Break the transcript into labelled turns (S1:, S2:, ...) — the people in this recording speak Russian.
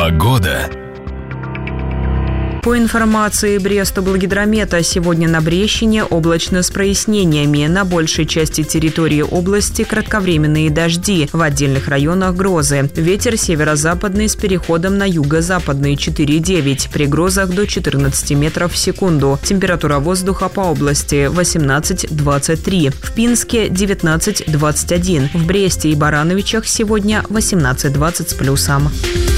S1: Погода.
S2: По информации Брестоблгидромета, сегодня на Брещине облачно с прояснениями. На большей части территории области кратковременные дожди, в отдельных районах грозы. Ветер северо-западный с переходом на юго-западный 4,9, при грозах до 14 метров в секунду. Температура воздуха по области 18-23, в Пинске 19-21, в Бресте и Барановичах сегодня 18-20 с плюсом.